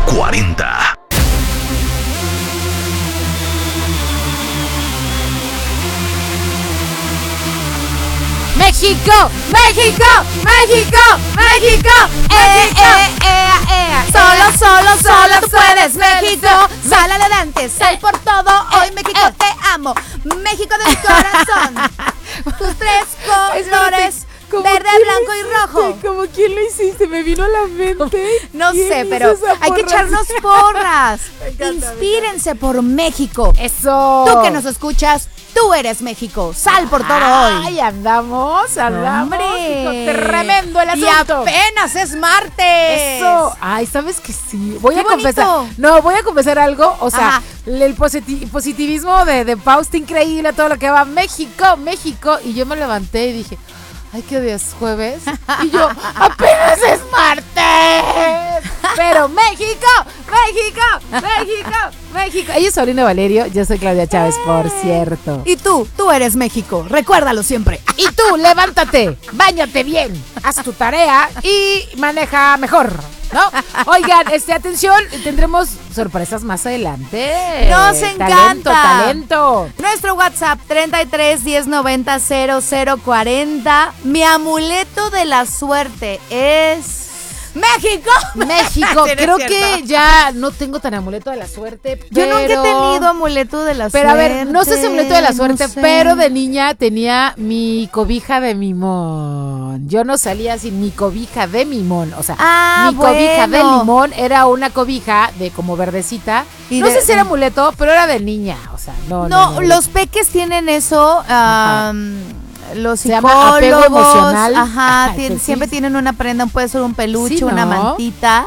40. ¡México! ¡México! ¡México! ¡México! Solo tú puedes, México. Sal adelante, sal por todo. Hoy, México, te amo. México de mi corazón. Tus tres colores, verde, blanco y rojo. ¿Cómo quién lo hiciste? Me vino a la mente. No sé, pero hay que echarnos porras. Inspírense por México. Eso. Tú que nos escuchas, tú eres México. Sal por todo hoy. Ay, andamos. ¡Hombre! Tremendo el asunto. Y apenas es martes. Eso. Ay, ¿sabes que sí? Voy Qué a confesar. bonito. No, voy a confesar algo. O sea, Ajá. el positivismo de Pau está increíble. Todo lo que va. México, México. Y yo me levanté y dije, ay, ¿qué día es? ¿Jueves? Y yo, apenas es martes. Pero México, México, México, México. Ella es Sabrina Valerio, yo soy Claudia Chávez, por cierto. Y tú eres México. Recuérdalo siempre. Y tú, levántate, báñate bien, haz tu tarea y maneja mejor, ¿no? Oigan, atención, tendremos sorpresas más adelante. Nos encanta. Talento. Nuestro WhatsApp 33 10 90 00 40. Mi amuleto de la suerte es México. México, Sí, no es creo cierto. que ya no tengo tan amuleto de la suerte, Yo pero... nunca he tenido amuleto de la suerte. Pero a ver, no sé si amuleto de la suerte, no sé. pero de niña tenía mi cobija de mimón. Yo no salía sin mi cobija de mimón. O sea, mi cobija de bueno. limón era una cobija de como verdecita. Y No de- sé si era amuleto, pero era de niña. O sea, no. Los peques tienen eso. Los Se llama apego psicólogos, emocional. ajá, Ay, pues siempre sí. tienen una prenda, puede ser un peluche, Sí, ¿no? una mantita,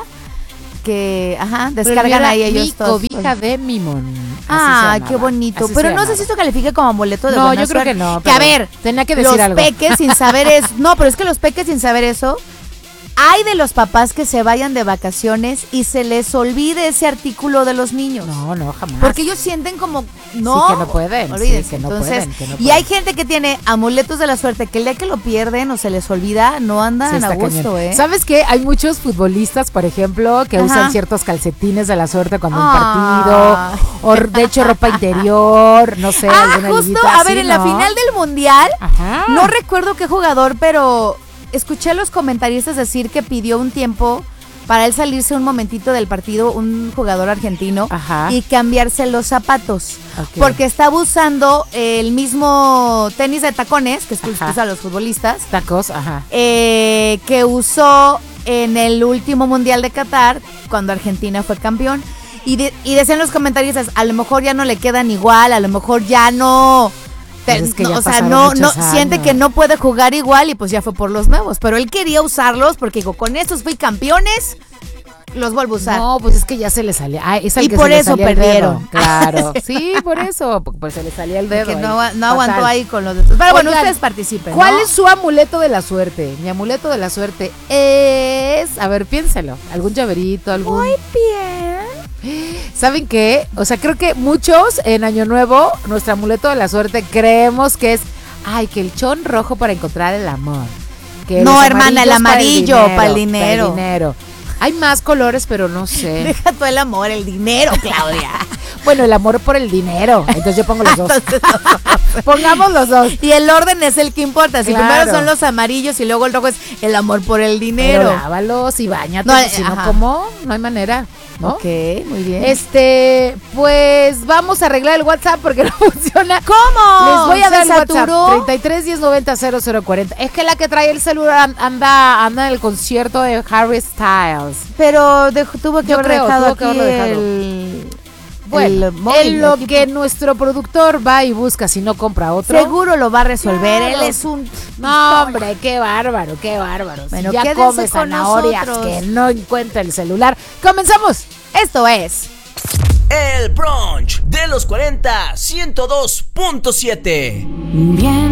que, Pero descargan era ahí ellos mi todos. cobija de mimón. Así se Ah, llamaba, qué bonito. así Pero se no sé llamaba. si esto califique como amuleto de No, buena yo creo suerte. que no, Que a pero ver, tenía que decir los algo. peques sin saber eso. No, pero es que los peques sin saber eso. Hay de los papás que se vayan de vacaciones y se les olvide ese artículo de los niños. No, jamás. Porque ellos sienten como, no, Sí, que no pueden, olvídense. sí, que no Entonces, pueden, que no y hay pueden. gente que tiene amuletos de la suerte que el día que lo pierden o se les olvida, no Sí, andan está a gusto, cañón. ¿Sabes qué? Hay muchos futbolistas, por ejemplo, que Ajá. usan ciertos calcetines de la suerte cuando un Ah. partido, o de hecho ropa interior, no sé, alguna justo, liguita a así, ver, en la ¿no? final del Mundial, Ajá. no recuerdo qué jugador, pero escuché a los comentaristas decir que pidió un tiempo para él salirse un momentito del partido, un jugador argentino, Ajá. y cambiarse los zapatos. Ok. Porque estaba usando el mismo tenis de tacones que Ajá. usan los futbolistas, Tacos, ajá. que usó en el último Mundial de Qatar, cuando Argentina fue campeón. Y decían los comentaristas, a lo mejor ya no le quedan igual, a lo mejor ya no... Pues es que ya o sea, pasaron no muchos siente años. que no puede jugar igual y pues ya fue por los nuevos. Pero él quería usarlos porque dijo, con estos fui campeones, los vuelvo a usar. No, pues es que ya se le salía. Ah, es al Y que por se le eso salía el perdieron. dedo. Claro. Sí, por eso. Pues se le salía el dedo. que ahí. no aguantó Fatal. ahí con los de estos. Pero bueno, Oigan, ustedes participen, ¿Cuál ¿no? es su amuleto de la suerte? Mi amuleto de la suerte es... A ver, piénselo. ¿Algún llaverito? ¿Algún...? Muy bien. ¿Saben qué? O sea, creo que muchos en Año Nuevo, nuestro amuleto de la suerte, creemos que es... Ay, que el chon rojo para encontrar el amor. Que No, los hermana, el amarillos amarillo para el Para dinero. el dinero. Hay más colores, pero no sé. Deja todo el amor, el dinero, Claudia. Bueno, el amor por el dinero. Entonces yo pongo los dos. Entonces, Pongamos los dos. y el orden es el que importa. Si Claro. primero son los amarillos y luego el rojo es el amor por el Pero dinero. lávalos y bañate. No, Si no, ajá. ¿cómo? No hay manera, ¿no? Ok, muy bien. Pues vamos a arreglar el WhatsApp porque no funciona. ¿Cómo? Les voy a dar el ¿Se WhatsApp saturó? 33 10 90 0040. Es que la que trae el celular anda en el concierto de Harry Styles. Pero tuvo que Yo haber creo, dejado tuvo que aquí haberlo dejado. Bueno, el móvil, en lo el que equipo. nuestro productor va y busca si no compra otro. Seguro lo va a resolver. Claro. Él es un... No, hombre, qué bárbaro, qué bárbaro. Bueno, Si ya quédense come con zanahorias nosotros. que no encuentra el celular. ¡Comenzamos! Esto es... El brunch de los 40 102.7. Bien.